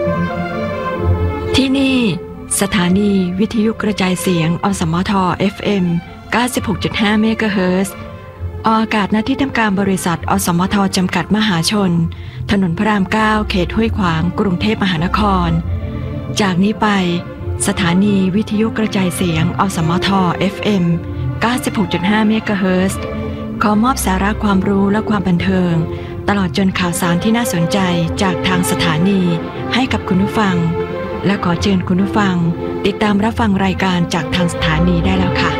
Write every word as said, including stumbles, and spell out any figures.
ที่นี่สถานีวิทยุกระจายเสียงอสมท เอฟ เอ็ม เก้าสิบหกจุดห้า เมกะเฮิรตซ์ออกอากาศณที่ทำการบริษัทอสมทจำกัดมหาชนถนนพระรามเก้าเขตห้วยขวางกรุงเทพมหานครจากนี้ไปสถานีวิทยุกระจายเสียงอสมท เอฟ เอ็ม เก้าสิบหกจุดห้า เมกะเฮิรตซ์ขอมอบสาระความรู้และความบันเทิงตลอดจนข่าวสารที่น่าสนใจจากทางสถานีให้กับคุณผู้ฟังและขอเชิญคุณผู้ฟังติดตามรับฟังรายการจากทางสถานีได้แล้วค่ะ